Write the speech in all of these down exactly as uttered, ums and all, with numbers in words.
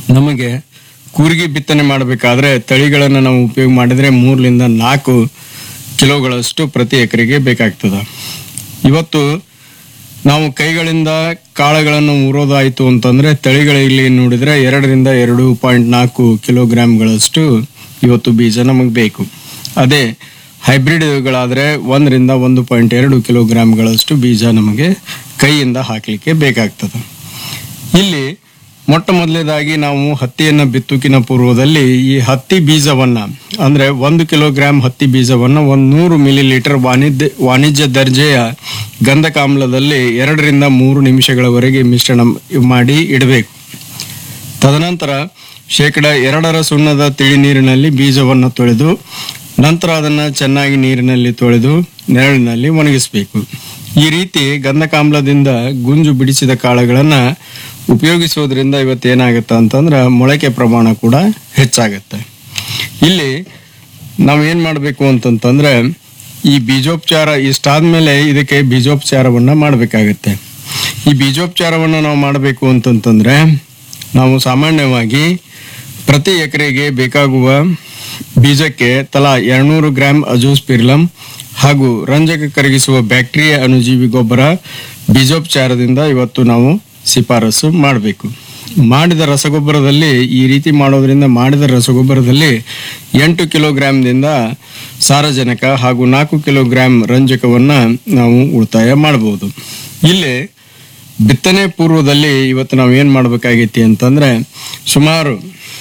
ನಮಗೆ ಕೂರಿಗೆ ಬಿತ್ತನೆ ಮಾಡಬೇಕಾದ್ರೆ ತಳಿಗಳನ್ನು ನಾವು ಉಪಯೋಗ ಮಾಡಿದ್ರೆ ಮೂರರಿಂದ ನಾಲ್ಕು ಕಿಲೋಗಳಷ್ಟು ಪ್ರತಿ ಎಕರೆಗೆ ಬೇಕಾಗ್ತದೆ. ಇವತ್ತು ನಾವು ಕೈಗಳಿಂದ ಕಾಳುಗಳನ್ನು ಊರೋದಾಯಿತು ಅಂತಂದ್ರೆ ತಳಿಗಳಲ್ಲಿ ನೋಡಿದ್ರೆ ಎರಡರಿಂದ ಎರಡು ಪಾಯಿಂಟ್ ನಾಲ್ಕು ಕಿಲೋಗ್ರಾಮ್ಗಳಷ್ಟು ಇವತ್ತು ಬೀಜ ನಮಗೆ ಬೇಕು. ಅದೇ ಹೈಬ್ರಿಡ್ಗಳಾದರೆ ಒಂದರಿಂದ ಒಂದು ಪಾಯಿಂಟ್ ಎರಡು ಕಿಲೋಗ್ರಾಮ್ಗಳಷ್ಟು ಬೀಜ ನಮಗೆ ಕೈಯಿಂದ ಹಾಕಲಿಕ್ಕೆ ಬೇಕಾಗ್ತದೆ. ಇಲ್ಲಿ ಮೊಟ್ಟ ಮೊದಲನೇದಾಗಿ ನಾವು ಹತ್ತಿಯನ್ನು ಬಿತ್ತುಕಿನ ಪೂರ್ವದಲ್ಲಿ ಈ ಹತ್ತಿ ಬೀಜವನ್ನ ಅಂದ್ರೆ ಒಂದು ಕಿಲೋಗ್ರಾಮ್ ಹತ್ತಿ ಬೀಜವನ್ನ ಒಂದು ನೂರು ಮಿಲಿ ಲೀಟರ್ ವಾಣಿಜ್ಯ ವಾಣಿಜ್ಯ ದರ್ಜೆಯ ಗಂಧಕಾಮ್ಲದಲ್ಲಿ ಎರಡರಿಂದ ಮೂರು ನಿಮಿಷಗಳವರೆಗೆ ಮಿಶ್ರಣ ಮಾಡಿ ಇಡಬೇಕು. ತದನಂತರ ಶೇಕಡ ಎರಡರ ಸುಣ್ಣದ ತಿಳಿ ನೀರಿನಲ್ಲಿ ಬೀಜವನ್ನು ತೊಳೆದು ನಂತರ ಅದನ್ನು ಚೆನ್ನಾಗಿ ನೀರಿನಲ್ಲಿ ತೊಳೆದು ನೆರಳಿನಲ್ಲಿ ಒಣಗಿಸಬೇಕು. ಈ ರೀತಿ ಗಂಧಕಾಮ್ಲದಿಂದ ಗುಂಜು ಬಿಡಿಸಿದ ಕಾಳುಗಳನ್ನು ಉಪಯೋಗಿಸೋದ್ರಿಂದ ಇವತ್ತೇನಾಗುತ್ತೆ ಅಂತಂದ್ರೆ ಮೊಳಕೆ ಪ್ರಮಾಣ ಕೂಡ ಹೆಚ್ಚಾಗುತ್ತೆ. ಇಲ್ಲಿ ನಾವು ಏನು ಮಾಡಬೇಕು ಅಂತಂತಂದ್ರೆ ಈ ಬೀಜೋಪಚಾರ ಇಷ್ಟಾದ್ಮೇಲೆ ಇದಕ್ಕೆ ಬೀಜೋಪಚಾರವನ್ನು ಮಾಡಬೇಕಾಗತ್ತೆ. ಈ ಬೀಜೋಪಚಾರವನ್ನು ನಾವು ಮಾಡಬೇಕು ಅಂತಂತಂದ್ರೆ ನಾವು ಸಾಮಾನ್ಯವಾಗಿ ಪ್ರತಿ ಎಕರೆಗೆ ಬೇಕಾಗುವ ಬೀಜಕ್ಕೆ ತಲಾ ಎರಡ್ನೂರು ಗ್ರಾಂ ಅಜೋಸ್ಪಿರ್ಲಮ್ ಹಾಗೂ ರಂಜಕ ಕರಗಿಸುವ ಬ್ಯಾಕ್ಟೀರಿಯಾ ಅಣುಜೀವಿ ಗೊಬ್ಬರ ಬೀಜೋಪಚಾರದಿಂದ ಇವತ್ತು ನಾವು ಶಿಫಾರಸು ಮಾಡಬೇಕು. ಮಾಡಿದ ರಸಗೊಬ್ಬರದಲ್ಲಿ ಈ ರೀತಿ ಮಾಡೋದ್ರಿಂದ ಮಾಡಿದ ರಸಗೊಬ್ಬರದಲ್ಲಿ ಎಂಟು ಕಿಲೋಗ್ರಾಮ್ದಿಂದ ಸಾರಜನಕ ಹಾಗೂ ನಾಲ್ಕು ಕಿಲೋಗ್ರಾಂ ರಂಜಕವನ್ನು ನಾವು ಉಳಿತಾಯ ಮಾಡಬಹುದು. ಇಲ್ಲಿ ಬಿತ್ತನೆ ಪೂರ್ವದಲ್ಲಿ ಇವತ್ತು ನಾವು ಏನು ಮಾಡಬೇಕಾಗೈತಿ ಅಂತಂದ್ರೆ ಸುಮಾರು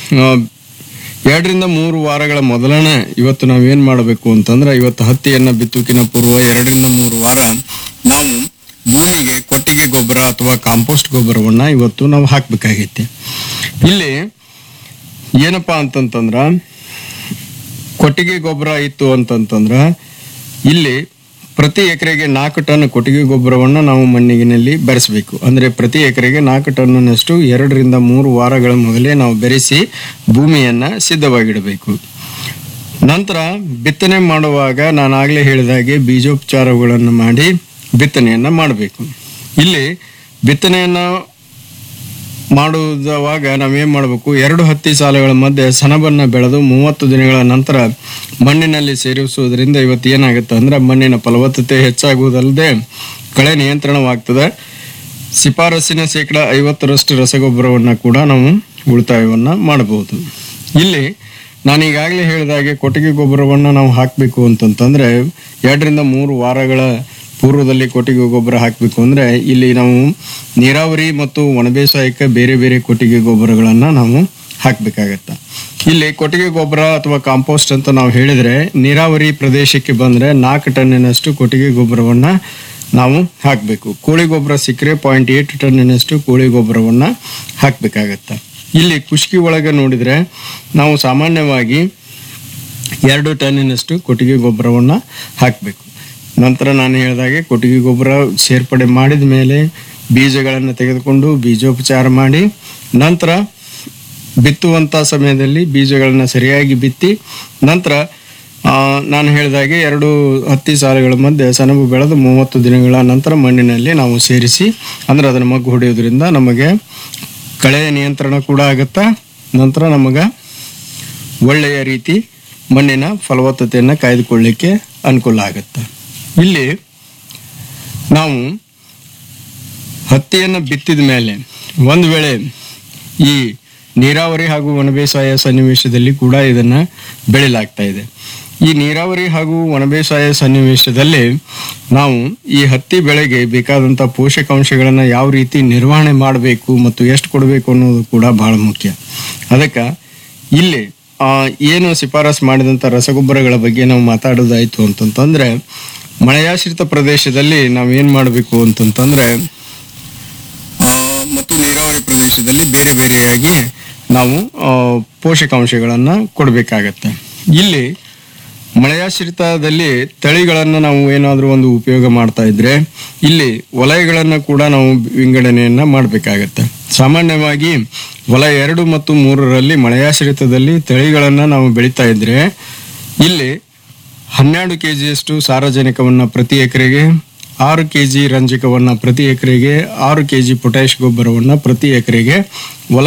ಎರಡರಿಂದ ಮೂರು ವಾರಗಳ ಮೊದಲನೇ ಇವತ್ತು ನಾವು ಏನು ಮಾಡಬೇಕು ಅಂತಂದ್ರೆ ಇವತ್ತು ಹತ್ತಿಯನ್ನು ಬಿತ್ತುಕಿನ ಪೂರ್ವ ಎರಡರಿಂದ ಮೂರು ವಾರ ನಾವು ಭೂಮಿಗೆ ಕೊಟ್ಟಿಗೆ ಗೊಬ್ಬರ ಅಥವಾ ಕಾಂಪೋಸ್ಟ್ ಗೊಬ್ಬರವನ್ನ ಇವತ್ತು ನಾವು ಹಾಕಬೇಕಾಗೈತಿ. ಇಲ್ಲಿ ಏನಪ್ಪಾ ಅಂತಂತಂದ್ರ ಕೊಟ್ಟಿಗೆ ಗೊಬ್ಬರ ಇತ್ತು ಅಂತಂತಂದ್ರ ಇಲ್ಲಿ ಪ್ರತಿ ಎಕರೆಗೆ ನಾಲ್ಕು ಟನ್ ಕೊಟ್ಟಿಗೆ ಗೊಬ್ಬರವನ್ನು ನಾವು ಮಣ್ಣಿನಲ್ಲಿ ಬೆರೆಸಬೇಕು. ಅಂದರೆ ಪ್ರತಿ ಎಕರೆಗೆ ನಾಲ್ಕು ಟನ್ನಷ್ಟು ಎರಡರಿಂದ ಮೂರು ವಾರಗಳ ಮೊದಲೇ ನಾವು ಬೆರೆಸಿ ಭೂಮಿಯನ್ನು ಸಿದ್ಧವಾಗಿಡಬೇಕು. ನಂತರ ಬಿತ್ತನೆ ಮಾಡುವಾಗ ನಾನು ಆಗಲೇ ಹೇಳಿದಾಗೆ ಬೀಜೋಪಚಾರಗಳನ್ನು ಮಾಡಿ ಬಿತ್ತನೆಯನ್ನು ಮಾಡಬೇಕು. ಇಲ್ಲಿ ಬಿತ್ತನೆಯನ್ನು ಮಾಡುವಾಗ ನಾವೇನು ಮಾಡಬೇಕು, ಎರಡು ಹತ್ತಿ ಸಾಲುಗಳ ಮಧ್ಯೆ ಸನಬನ್ನು ಬೆಳೆದು ಮೂವತ್ತು ದಿನಗಳ ನಂತರ ಮಣ್ಣಿನಲ್ಲಿ ಸೇರಿಸುವುದರಿಂದ ಇವತ್ತು ಏನಾಗುತ್ತೆ ಅಂದ್ರೆ ಮಣ್ಣಿನ ಫಲವತ್ತತೆ ಹೆಚ್ಚಾಗುವುದಲ್ಲದೆ ಕಳೆ ನಿಯಂತ್ರಣವಾಗ್ತದೆ. ಶಿಫಾರಸಿನ ಶೇಕಡ ಐವತ್ತರಷ್ಟು ರಸಗೊಬ್ಬರವನ್ನು ಕೂಡ ನಾವು ಉಳಿತಾಯವನ್ನು ಮಾಡಬಹುದು. ಇಲ್ಲಿ ನಾನು ಈಗಾಗಲೇ ಹೇಳಿದಾಗೆ ಕೊಟ್ಟಿಗೆ ಗೊಬ್ಬರವನ್ನು ನಾವು ಹಾಕಬೇಕು ಅಂತಂತಂದ್ರೆ ಎರಡರಿಂದ ಮೂರು ವಾರಗಳ ಪೂರ್ವದಲ್ಲಿ ಕೊಟ್ಟಿಗೆ ಗೊಬ್ಬರ ಹಾಕಬೇಕು. ಅಂದರೆ ಇಲ್ಲಿ ನಾವು ನೀರಾವರಿ ಮತ್ತು ಒಣಬೇಸಾಯಕ್ಕೆ ಬೇರೆ ಬೇರೆ ಕೊಟ್ಟಿಗೆ ಗೊಬ್ಬರಗಳನ್ನು ನಾವು ಹಾಕಬೇಕಾಗತ್ತೆ. ಇಲ್ಲಿ ಕೊಟ್ಟಿಗೆ ಗೊಬ್ಬರ ಅಥವಾ ಕಾಂಪೋಸ್ಟ್ ಅಂತ ನಾವು ಹೇಳಿದರೆ ನೀರಾವರಿ ಪ್ರದೇಶಕ್ಕೆ ಬಂದರೆ ನಾಲ್ಕು ಟನ್ನಿನಷ್ಟು ಕೊಟ್ಟಿಗೆ ಗೊಬ್ಬರವನ್ನು ನಾವು ಹಾಕಬೇಕು. ಕೋಳಿ ಗೊಬ್ಬರ ಸಿಕ್ಕರೆ ಪಾಯಿಂಟ್ ಏಟ್ ಟನ್ನಿನಷ್ಟು ಕೋಳಿ ಗೊಬ್ಬರವನ್ನು ಹಾಕಬೇಕಾಗತ್ತೆ. ಇಲ್ಲಿ ಕುಷ್ಕಿ ಒಳಗೆ ನೋಡಿದರೆ ನಾವು ಸಾಮಾನ್ಯವಾಗಿ ಎರಡು ಟನ್ನಿನಷ್ಟು ಕೊಟ್ಟಿಗೆ ಗೊಬ್ಬರವನ್ನು ಹಾಕಬೇಕು. ನಂತರ ನಾನು ಹೇಳಿದಾಗೆ ಕೊಟ್ಟಿಗೆ ಗೊಬ್ಬರ ಸೇರ್ಪಡೆ ಮಾಡಿದ ಮೇಲೆ ಬೀಜಗಳನ್ನು ತೆಗೆದುಕೊಂಡು ಬೀಜೋಪಚಾರ ಮಾಡಿ ನಂತರ ಬಿತ್ತುವಂಥ ಸಮಯದಲ್ಲಿ ಬೀಜಗಳನ್ನು ಸರಿಯಾಗಿ ಬಿತ್ತಿ ನಂತರ ನಾನು ಹೇಳಿದಾಗೆ ಎರಡು ಹತ್ತಿ ಸಾಲುಗಳ ಮಧ್ಯೆ ಸೆಣಬು ಬೆಳೆದು ಮೂವತ್ತು ದಿನಗಳ ನಂತರ ಮಣ್ಣಿನಲ್ಲಿ ನಾವು ಸೇರಿಸಿ ಅಂದರೆ ಅದನ್ನು ಮಗ್ಗು ಹೊಡೆಯೋದ್ರಿಂದ ನಮಗೆ ಕಳೆ ನಿಯಂತ್ರಣ ಕೂಡ ಆಗುತ್ತೆ. ನಂತರ ನಮಗೆ ಒಳ್ಳೆಯ ರೀತಿ ಮಣ್ಣಿನ ಫಲವತ್ತತೆಯನ್ನು ಕಾಯ್ದುಕೊಳ್ಳಲಿಕ್ಕೆ ಅನುಕೂಲ ಆಗುತ್ತೆ. ಇಲ್ಲಿ ನಾವು ಹತ್ತಿಯನ್ನು ಬಿತ್ತಿದ ಮೇಲೆ ಒಂದು ವೇಳೆ ಈ ನೀರಾವರಿ ಹಾಗೂ ಒಣಬೇಸಾಯ ಸನ್ನಿವೇಶದಲ್ಲಿ ಕೂಡ ಇದನ್ನು ಬೆಳೆಯಲಾಗ್ತಾ ಇದೆ. ಈ ನೀರಾವರಿ ಹಾಗೂ ಒಣಬೇಸಾಯ ಸನ್ನಿವೇಶದಲ್ಲಿ ನಾವು ಈ ಹತ್ತಿ ಬೆಳೆಗೆ ಬೇಕಾದಂಥ ಪೋಷಕಾಂಶಗಳನ್ನು ಯಾವ ರೀತಿ ನಿರ್ವಹಣೆ ಮಾಡಬೇಕು ಮತ್ತು ಎಷ್ಟು ಕೊಡಬೇಕು ಅನ್ನೋದು ಕೂಡ ಬಹಳ ಮುಖ್ಯ. ಅದಕ್ಕೆ ಇಲ್ಲಿ ಏನು ಶಿಫಾರಸು ಮಾಡಿದಂಥ ರಸಗೊಬ್ಬರಗಳ ಬಗ್ಗೆ ನಾವು ಮಾತಾಡೋದಾಯಿತು ಅಂತಂತಂದರೆ ಮಳೆಯಾಶ್ರಿತ ಪ್ರದೇಶದಲ್ಲಿ ನಾವು ಏನು ಮಾಡಬೇಕು ಅಂತಂತಂದರೆ ಮತ್ತು ನೀರಾವರಿ ಪ್ರದೇಶದಲ್ಲಿ ಬೇರೆ ಬೇರೆಯಾಗಿ ನಾವು ಪೋಷಕಾಂಶಗಳನ್ನು ಕೊಡಬೇಕಾಗತ್ತೆ. ಇಲ್ಲಿ ಮಳೆಯಾಶ್ರಿತದಲ್ಲಿ ತಳಿಗಳನ್ನು ನಾವು ಏನಾದರೂ ಒಂದು ಉಪಯೋಗ ಮಾಡ್ತಾ ಇದ್ರೆ ಇಲ್ಲಿ ವಲಯಗಳನ್ನು ಕೂಡ ನಾವು ವಿಂಗಡಣೆಯನ್ನು ಮಾಡಬೇಕಾಗತ್ತೆ. ಸಾಮಾನ್ಯವಾಗಿ ವಲಯ ಎರಡು ಮತ್ತು ಮೂರರಲ್ಲಿ ಮಳೆಯಾಶ್ರಿತದಲ್ಲಿ ತಳಿಗಳನ್ನು ನಾವು ಬೆಳೀತಾ ಇದ್ರೆ ಇಲ್ಲಿ ಹನ್ನೆರಡು ಕೆ ಜಿಯಷ್ಟು ಸಾರಜನಕವನ್ನು ಪ್ರತಿ ಎಕರೆಗೆ, ಆರು ಕೆ ಜಿ ರಂಜಕವನ್ನು ಪ್ರತಿ ಎಕರೆಗೆ, ಆರು ಕೆ ಜಿ ಪೊಟ್ಯಾಷ್ ಗೊಬ್ಬರವನ್ನು ಪ್ರತಿ ಎಕರೆಗೆ